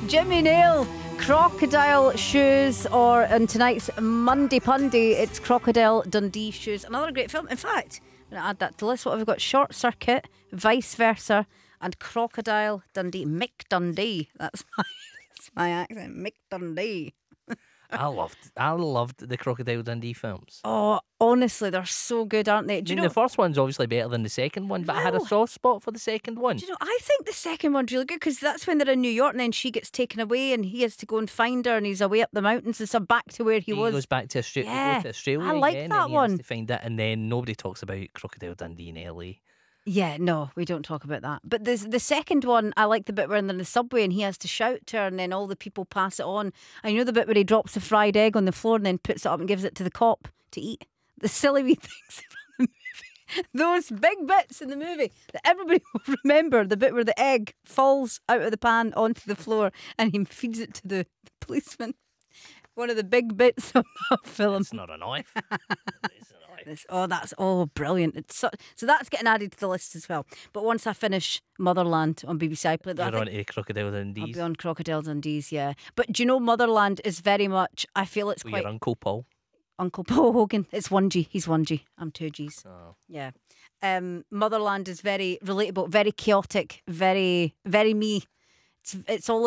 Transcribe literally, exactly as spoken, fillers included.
Jimmy Nail, Crocodile Shoes, or in tonight's Monday Pundy, it's Crocodile Dundee Shoes. Another great film. In fact, I'm going to add that to the list. What have we got? Short Circuit, Vice Versa, and Crocodile Dundee. Mick Dundee. That's my, that's my accent. Mick Dundee. I loved, I loved the Crocodile Dundee films. Oh, honestly, they're so good, aren't they? Do I mean, you know the first one's obviously better than the second one, but I had a Well- soft spot for the second one. Do you know, I think the second one's really good because that's when they're in New York and then she gets taken away and he has to go and find her and he's away up the mountains and stuff back to where he, he was. goes back to Australia. Yeah, to Australia I like again, that and he one. Has to find it, and then nobody talks about Crocodile Dundee in L A. Yeah, no, we don't talk about that. But the the second one, I like the bit where they're in the subway and he has to shout to her and then all the people pass it on. And you know the bit where he drops the fried egg on the floor and then puts it up and gives it to the cop to eat? The silly wee things from the movie. Those big bits in the movie that everybody will remember. The bit where the egg falls out of the pan onto the floor and he feeds it to the, the policeman. One of the big bits of that film. It's not a knife. It's a knife. This, oh, that's oh brilliant! It's so, so that's getting added to the list as well. But once I finish Motherland on B B C iPlayer, You're on to Crocodile I'll Dundee's. be on Crocodile Dundee's. Yeah, but do you know Motherland is very much? I feel it's With quite your Uncle Paul. Uncle Paul Hogan. It's one G. He's one G. I'm two Gs. Oh. Yeah. Um, Motherland is very relatable, very chaotic, very very me. It's it's all